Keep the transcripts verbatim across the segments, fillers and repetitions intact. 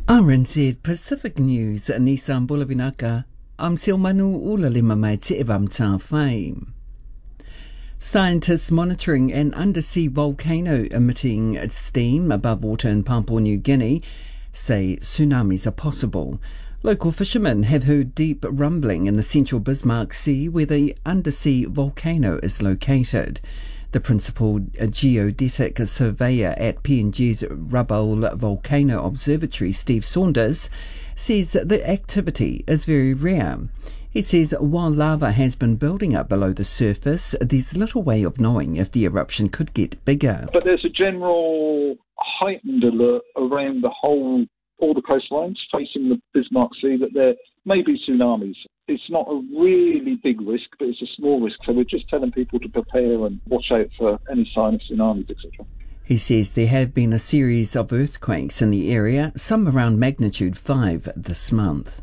R N Z Pacific News, Nissan Bulavinaka, am Silmanu Ulalima mai te evam tā whai. Scientists monitoring an undersea volcano emitting steam above water in Papua New Guinea say tsunamis are possible. Local fishermen have heard deep rumbling in the central Bismarck Sea where the undersea volcano is located. The principal geodetic surveyor at P N G's Rabaul Volcano Observatory, Steve Saunders, says the activity is very rare. He says while lava has been building up below the surface, there's little way of knowing if the eruption could get bigger. But there's a general heightened alert around the whole, all the coastlines facing the Bismarck Sea that there may be tsunamis. It's not a really big risk, but it's a small risk. So we're just telling people to prepare and watch out for any sign of tsunamis, et cetera. He says there have been a series of earthquakes in the area, some around magnitude five this month.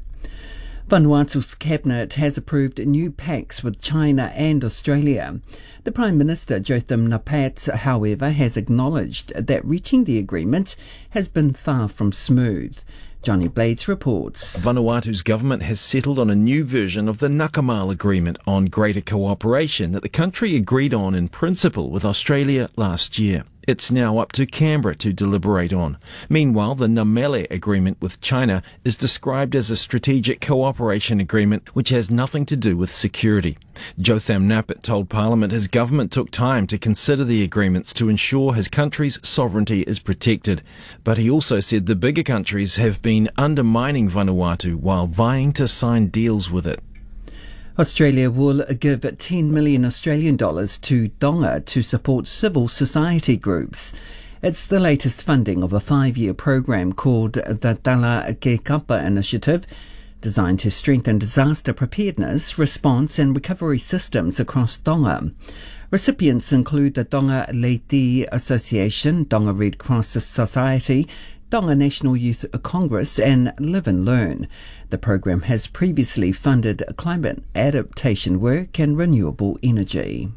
Vanuatu's cabinet has approved new pacts with China and Australia. The Prime Minister, Jotham Napat, however, has acknowledged that reaching the agreement has been far from smooth. Johnny Blades reports. Vanuatu's government has settled on a new version of the Nakamal Agreement on greater cooperation that the country agreed on in principle with Australia last year. It's now up to Canberra to deliberate on. Meanwhile, the Namele Agreement with China is described as a strategic cooperation agreement which has nothing to do with security. Jotham Napat told Parliament his government took time to consider the agreements to ensure his country's sovereignty is protected. But he also said the bigger countries have been undermining Vanuatu while vying to sign deals with it. Australia will give ten million Australian dollars to Tonga to support civil society groups. It's the latest funding of a five-year program called the Tala Ke Kapa Initiative, designed to strengthen disaster preparedness, response and recovery systems across Tonga. Recipients include the Tonga Leiti Association, Tonga Red Cross Society, Tonga National Youth Congress and Live and Learn. The program has previously funded climate adaptation work and renewable energy.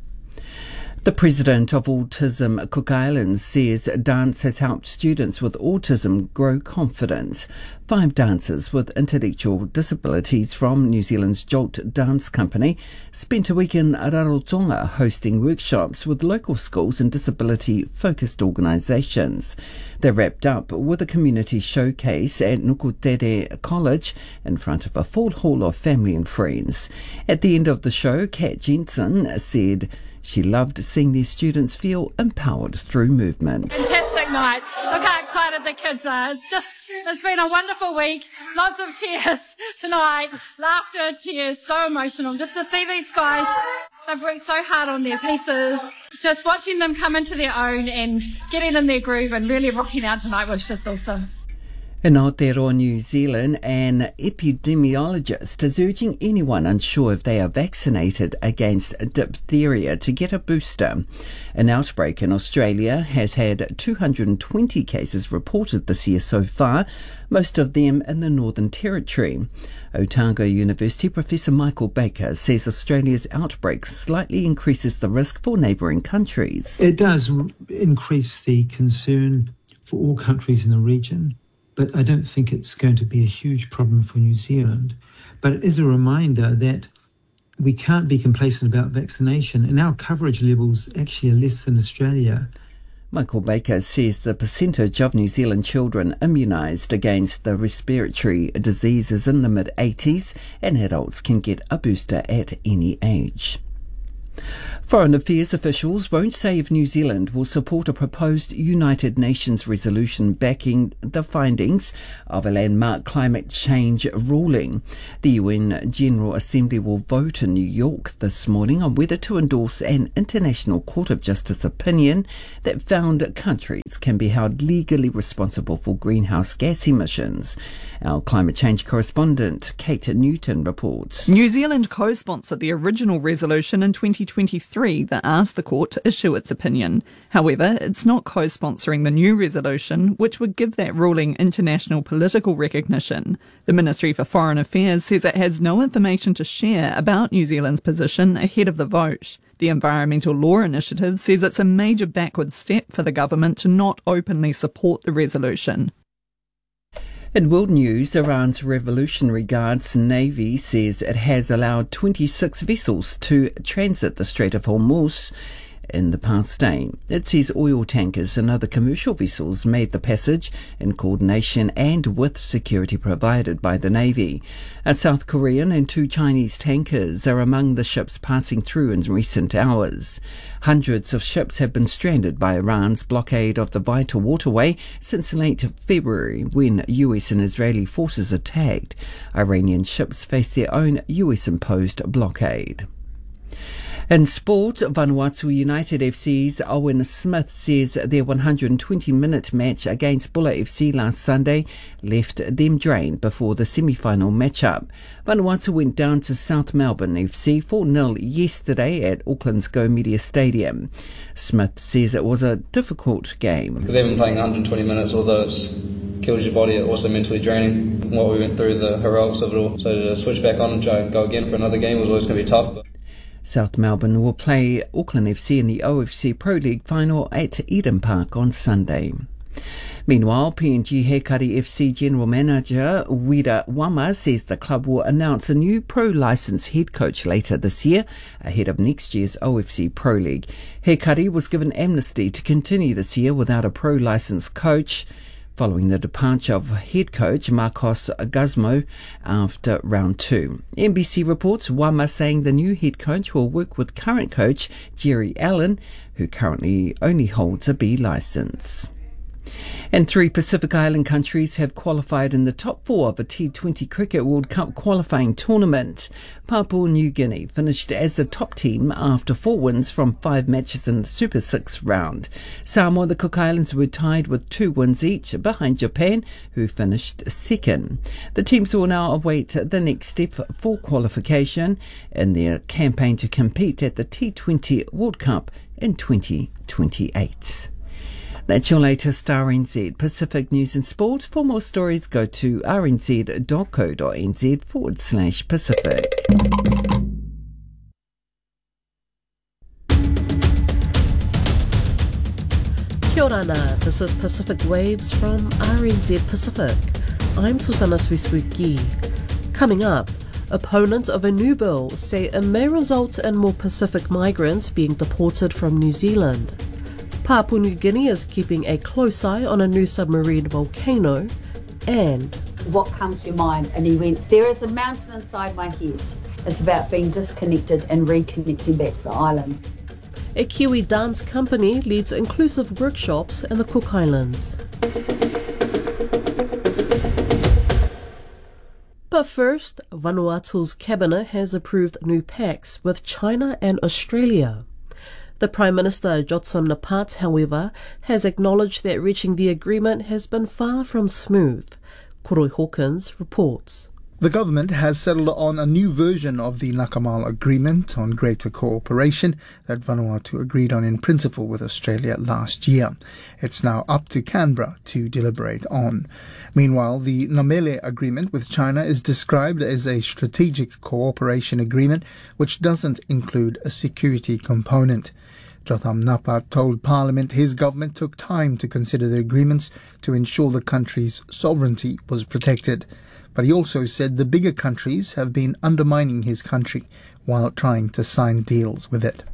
The president of Autism Cook Islands says dance has helped students with autism grow confident. Five dancers with intellectual disabilities from New Zealand's Jolt Dance Company spent a week in Rarotonga hosting workshops with local schools and disability-focused organisations. They wrapped up with a community showcase at Nukutere College in front of a full hall of family and friends. At the end of the show, Kat Jensen said she loved seeing these students feel empowered through movement. Fantastic night. Look how excited the kids are. It's just, it's been a wonderful week. Lots of tears tonight. Laughter, tears, so emotional. Just to see these guys, they've worked so hard on their pieces. Just watching them come into their own and getting in their groove and really rocking out tonight was just awesome. In Aotearoa, New Zealand, an epidemiologist is urging anyone unsure if they are vaccinated against diphtheria to get a booster. An outbreak in Australia has had two hundred twenty cases reported this year so far, most of them in the Northern Territory. Otago University Professor Michael Baker says Australia's outbreak slightly increases the risk for neighbouring countries. It does increase the concern for all countries in the region, but I don't think it's going to be a huge problem for New Zealand. But it is a reminder that we can't be complacent about vaccination, and our coverage levels actually are less than Australia. Michael Baker says the percentage of New Zealand children immunised against the respiratory diseases in the mid eighties, and adults can get a booster at any age. Foreign Affairs officials won't say if New Zealand will support a proposed United Nations resolution backing the findings of a landmark climate change ruling. The U N General Assembly will vote in New York this morning on whether to endorse an International Court of Justice opinion that found countries can be held legally responsible for greenhouse gas emissions. Our climate change correspondent Kate Newton reports. New Zealand co-sponsored the original resolution in twenty twenty-three that asked the court to issue its opinion. However, it's not co-sponsoring the new resolution, which would give that ruling international political recognition. The Ministry for Foreign Affairs says it has no information to share about New Zealand's position ahead of the vote. The Environmental Law Initiative says it's a major backward step for the government to not openly support the resolution. In world news, Iran's Revolutionary Guards Navy says it has allowed twenty-six vessels to transit the Strait of Hormuz in the past day. It says oil tankers and other commercial vessels made the passage in coordination and with security provided by the Navy. A South Korean and two Chinese tankers are among the ships passing through in recent hours. Hundreds of ships have been stranded by Iran's blockade of the vital waterway since late February, when U S and Israeli forces attacked. Iranian ships face their own U S-imposed blockade. In sport, Vanuatu United F C's Owen Smith says their one hundred twenty minute match against Bulla F C last Sunday left them drained before the semi-final matchup. Vanuatu went down to South Melbourne F C four nil yesterday at Auckland's Go Media Stadium. Smith says it was a difficult game. Because even playing one hundred twenty minutes, although it kills your body, it's also mentally draining. What we went through, the heroics of it all. So to switch back on and try and go again for another game was always going to be tough. But South Melbourne will play Auckland F C in the O F C Pro League final at Eden Park on Sunday. Meanwhile, P N G Hekari F C General Manager Wira Wama says the club will announce a new pro licence head coach later this year, ahead of next year's O F C Pro League. Hekari was given amnesty to continue this year without a pro licence coach, following the departure of head coach Marcos Guzmo after round two. N B C reports Wama saying the new head coach will work with current coach Jerry Allen, who currently only holds a B licence. And three Pacific Island countries have qualified in the top four of a T twenty Cricket World Cup qualifying tournament. Papua New Guinea finished as the top team after four wins from five matches in the Super Six round. Samoa, the Cook Islands, were tied with two wins each behind Japan, who finished second. The teams will now await the next step for qualification in their campaign to compete at the T twenty World Cup in twenty twenty-eight. That's your latest R N Z Pacific News and Sport. For more stories, go to rnz.co.nz forward slash Pacific. Kia ora, this is Pacific Waves from R N Z Pacific. I'm Susanna Swiswuki. Coming up, opponents of a new bill say it may result in more Pacific migrants being deported from New Zealand. Papua New Guinea is keeping a close eye on a new submarine volcano, and what comes to your mind? And he went, there is a mountain inside my head. It's about being disconnected and reconnecting back to the island. A Kiwi dance company leads inclusive workshops in the Cook Islands. But first, Vanuatu's cabinet has approved new pacts with China and Australia. The Prime Minister, Jotsam Napat, however, has acknowledged that reaching the agreement has been far from smooth. Koroi Hawkins reports. The government has settled on a new version of the Nakamal Agreement on Greater Cooperation that Vanuatu agreed on in principle with Australia last year. It's now up to Canberra to deliberate on. Meanwhile, the Namele Agreement with China is described as a strategic cooperation agreement which doesn't include a security component. Jotham Napat told Parliament his government took time to consider the agreements to ensure the country's sovereignty was protected. But he also said the bigger countries have been undermining his country while trying to sign deals with it.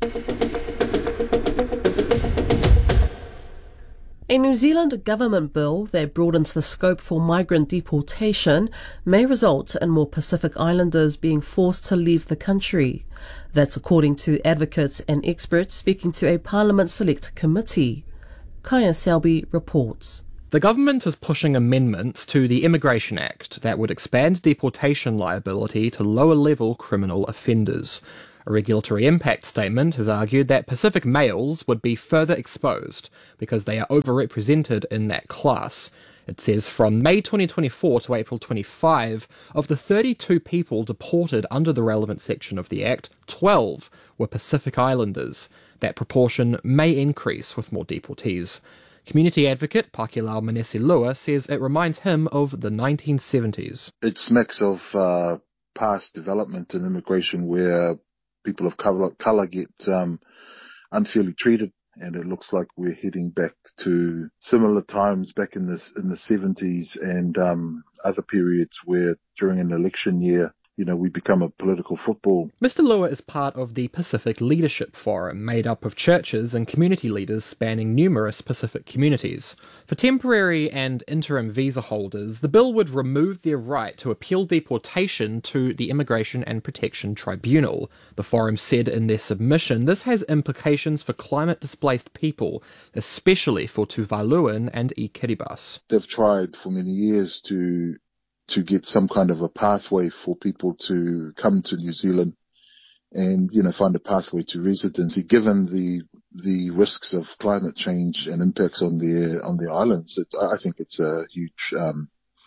A New Zealand government bill that broadens the scope for migrant deportation may result in more Pacific Islanders being forced to leave the country. That's according to advocates and experts speaking to a Parliament Select Committee. Kaya Selby reports. The government is pushing amendments to the Immigration Act that would expand deportation liability to lower-level criminal offenders. A regulatory impact statement has argued that Pacific males would be further exposed because they are overrepresented in that class. It says from May twenty twenty-four to April twenty-five, of the thirty-two people deported under the relevant section of the Act, twelve were Pacific Islanders. That proportion may increase with more deportees. Community advocate Pakilau Manesi-Lua says it reminds him of the nineteen seventies. It smacks of uh, past development in immigration where people of colour, colour get um, unfairly treated, and it looks like we're heading back to similar times back in the in the seventies and um, other periods where during an election year, you know, we become a political football. Mister Lua is part of the Pacific Leadership Forum, made up of churches and community leaders spanning numerous Pacific communities. For temporary and interim visa holders, the bill would remove their right to appeal deportation to the Immigration and Protection Tribunal. The forum said in their submission this has implications for climate-displaced people, especially for Tuvaluan and I Kiribati. They've tried for many years to to get some kind of a pathway for people to come to New Zealand and, you know, find a pathway to residency, given the the risks of climate change and impacts on the on the islands. It, I think it's a huge um,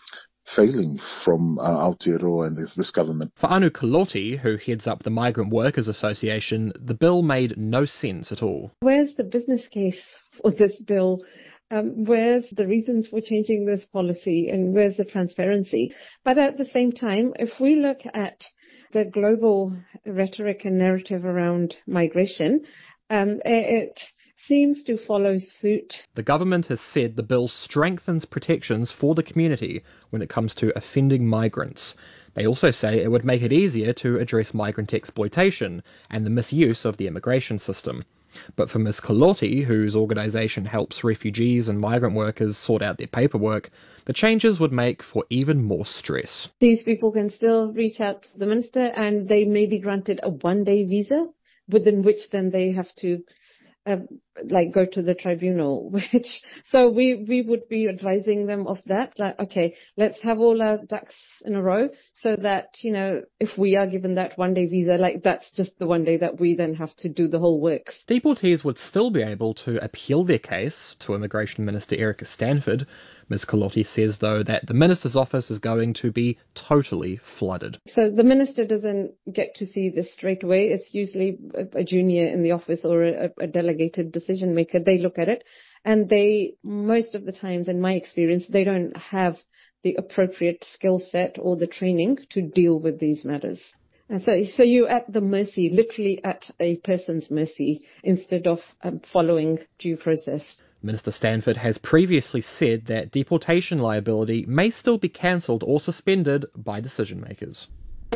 failing from uh, Aotearoa and this, this government. For Anu Kaloti, who heads up the Migrant Workers Association, the bill made no sense at all. Where's the business case for this bill? Um, where's the reasons for changing this policy, and where's the transparency? But at the same time, if we look at the global rhetoric and narrative around migration, um, it seems to follow suit. The government has said the bill strengthens protections for the community when it comes to offending migrants. They also say it would make it easier to address migrant exploitation and the misuse of the immigration system. But for Miz Kaloti, whose organisation helps refugees and migrant workers sort out their paperwork, the changes would make for even more stress. These people can still reach out to the minister and they may be granted a one-day visa, within which then they have to uh, like go to the tribunal, which so we we would be advising them of that, like, okay, let's have all our ducks in a row so that, you know, if we are given that one day visa, like that's just the one day that we then have to do the whole works. Deportees would still be able to appeal their case to Immigration Minister Erica Stanford. Miz Kaloti says, though, that the minister's office is going to be totally flooded. So the minister doesn't get to see this straight away. It's usually a, a junior in the office or a, a delegated decision maker. They look at it, and they, most of the times, in my experience, they don't have the appropriate skill set or the training to deal with these matters. And so, so you're at the mercy, literally at a person's mercy, instead of um, following due process. Minister Stanford has previously said that deportation liability may still be cancelled or suspended by decision makers.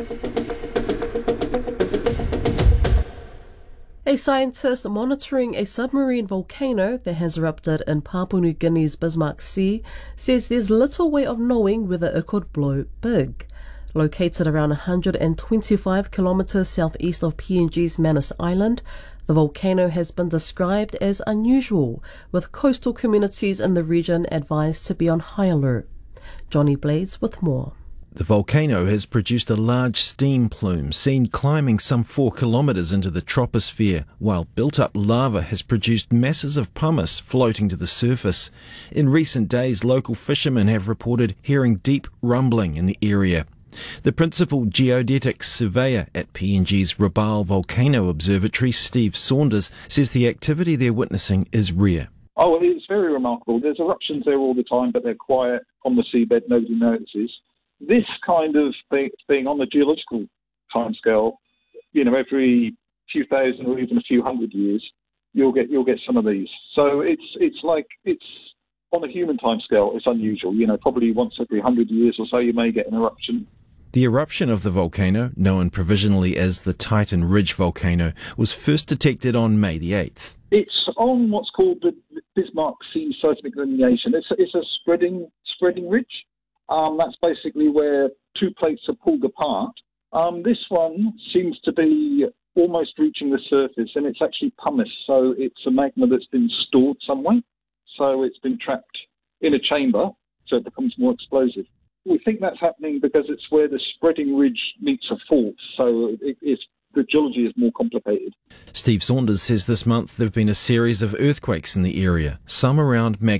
A scientist monitoring a submarine volcano that has erupted in Papua New Guinea's Bismarck Sea says there's little way of knowing whether it could blow big. Located around one hundred twenty-five kilometres southeast of P N G's Manus Island, the volcano has been described as unusual, with coastal communities in the region advised to be on high alert. Johnny Blades with more. The volcano has produced a large steam plume seen climbing some four kilometres into the troposphere, while built-up lava has produced masses of pumice floating to the surface. In recent days, local fishermen have reported hearing deep rumbling in the area. The principal geodetic surveyor at P N G's Rabaul Volcano Observatory, Steve Saunders, says the activity they're witnessing is rare. Oh, it's very remarkable. There's eruptions there all the time, but they're quiet on the seabed. Nobody notices. This kind of thing, thing on the geological timescale, you know, every few thousand or even a few hundred years, you'll get you'll get some of these. So it's it's like it's on a human timescale, it's unusual. You know, probably once every hundred years or so, you may get an eruption. The eruption of the volcano, known provisionally as the Titan Ridge volcano, was first detected on May the eighth. It's on what's called the Bismarck Sea seismic delineation. It's a, it's a spreading spreading ridge. Um, that's basically where two plates are pulled apart. Um, this one seems to be almost reaching the surface, and it's actually pumice, so it's a magma that's been stored somewhere. So it's been trapped in a chamber, so it becomes more explosive. We think that's happening because it's where the spreading ridge meets a fault, so it, it's, the geology is more complicated. Steve Saunders says this month there have been a series of earthquakes in the area, some around Mag-